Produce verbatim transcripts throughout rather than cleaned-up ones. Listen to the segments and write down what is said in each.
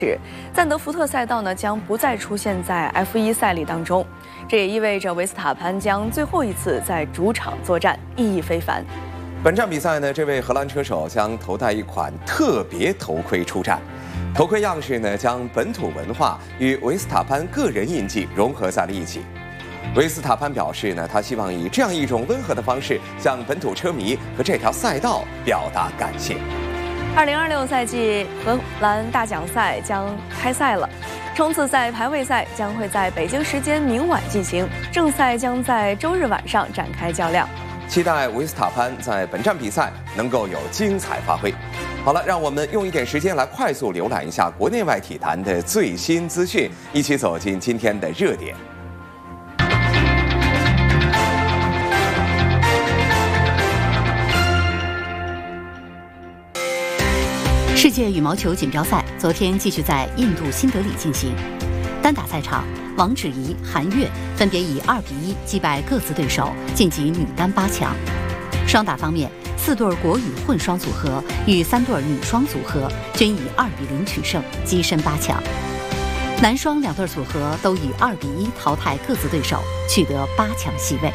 是赞德福特赛道呢将不再出现在 F 一 赛例当中，这也意味着维斯塔潘将最后一次在主场作战，意义非凡。 本站比赛呢，这位荷兰车手将头戴一款特别头盔出战，头盔样式呢将本土文化与维斯塔潘个人印记融合在了一起。维斯塔潘表示呢，他希望以这样一种温和的方式向本土车迷和这条赛道表达感谢。 二零二六赛季荷兰大奖赛将开赛了，冲刺赛排位赛将会在北京时间明晚进行，正赛将在周日晚上展开较量。 期待维斯塔潘在本站比赛能够有精彩发挥。好了，让我们用一点时间来快速浏览一下国内外体坛的最新资讯，一起走进今天的热点。 世界羽毛球锦标赛昨天继续在印度新德里进行。单打赛场，王芷怡、韩悦分别以二比一击败各自对手，晋级女单八强。双打方面，四对国羽混双组合与三对女双组合均以二比零取胜，跻身八强。男双两对组合都以二比一淘汰各自对手，取得八强席位。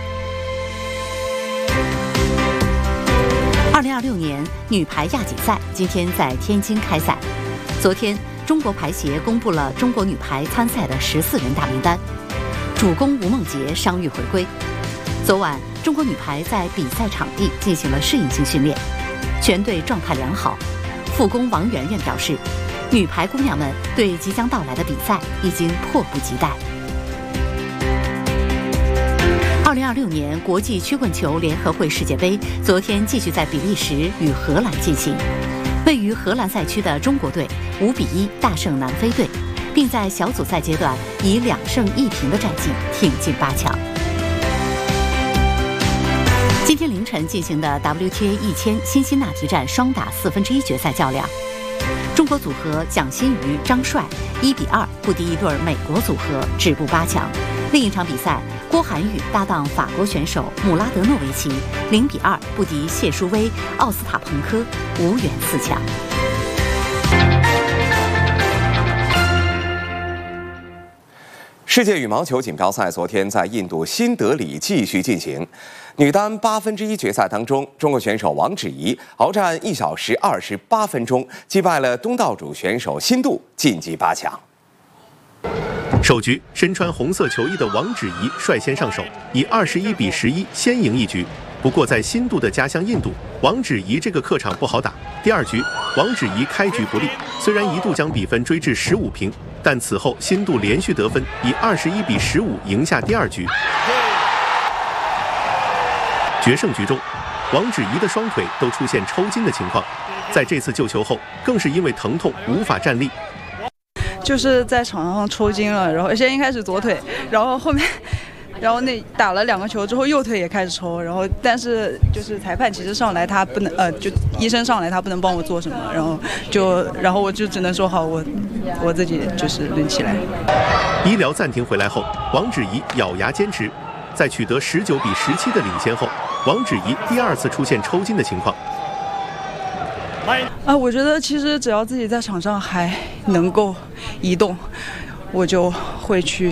二零二六年女排亚锦赛今天在天津开赛。昨天，中国排协公布了中国女排参赛的十四人大名单，主攻吴梦洁伤愈回归。昨晚，中国女排在比赛场地进行了适应性训练，全队状态良好。副攻王媛媛表示，女排姑娘们对即将到来的比赛已经迫不及待。二零二六年国际曲棍球联合会世界杯昨天继续在比利时与荷兰进行。位于荷兰赛区的中国队五比一大胜南非队，并在小组赛阶段以两胜一平的战绩挺进八强。今天凌晨进行的 W T A 一千辛辛那提站双打四分之一决赛较量，中国组合蒋欣瑜、张帅一比二不敌一对美国组合，止步八强。另一场比赛，郭涵予搭档法国选手姆拉德诺维奇零比二不敌谢淑薇、奥斯塔彭科，无缘四强。 世界羽毛球锦标赛昨天在印度新德里继续进行。女单八分之一决赛当中，中国选手王芷怡鏖战一小时二十八分钟，击败了东道主选手辛杜，晋级八强。 首局，身穿红色球衣的王芷怡率先上手，以二十一比十一先赢一局。不过在辛杜的家乡印度，王芷怡这个客场不好打。第二局，王芷怡开局不利，虽然一度将比分追至十五平，但此后辛杜连续得分，以二十一比十五赢下第二局。决胜局中，王芷怡的双腿都出现抽筋的情况，在这次救球后，更是因为疼痛无法站立。 就是在场上抽筋了，然后先一开始左腿，然后后面，然后那打了两个球之后右腿也开始抽，然后但是就是裁判其实上来他不能呃就医生上来他不能帮我做什么，然后就然后我就只能说好我我自己就是能起来。 医疗暂停回来后，王芷怡咬牙坚持，在取得十九比十七的领先后，王芷怡第二次出现抽筋的情况。 啊，我觉得其实只要自己在场上还能够移动，我就会去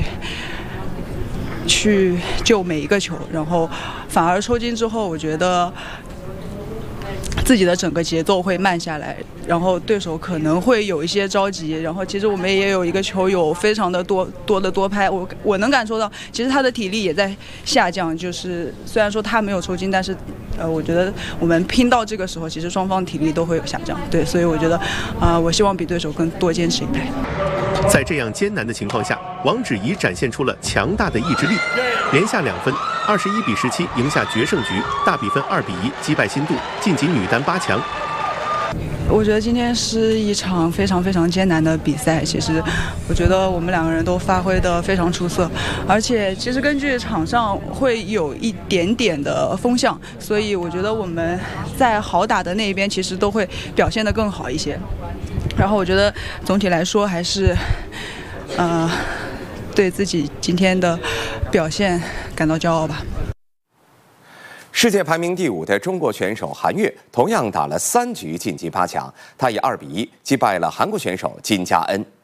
去救每一个球，然后反而抽筋之后，我觉得自己的整个节奏会慢下来，然后对手可能会有一些着急，然后其实我们也有一个球友非常的多多的多拍，我我能感受到，其实他的体力也在下降，就是虽然说他没有抽筋，但是呃，我觉得我们拼到这个时候，其实双方体力都会有下降，对，所以我觉得啊、呃，我希望比对手更多坚持一拍。 在这样艰难的情况下，王芷怡展现出了强大的意志力，连下两分，二十一比十七赢下决胜局，大比分二比一击败辛杜，晋级女单八强。 我觉得今天是一场非常非常艰难的比赛，其实我觉得我们两个人都发挥得非常出色，而且其实根据场上会有一点点的风向，所以我觉得我们在好打的那一边其实都会表现得更好一些。然后我觉得总体来说还是呃对自己今天的表现感到骄傲吧。 世界排名第五的中国选手韩悦同样打了三局晋级八强，他以二比一击败了韩国选手金佳恩。